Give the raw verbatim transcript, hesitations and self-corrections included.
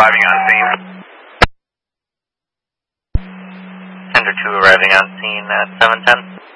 arriving on scene. Tender two arriving on scene at seven ten.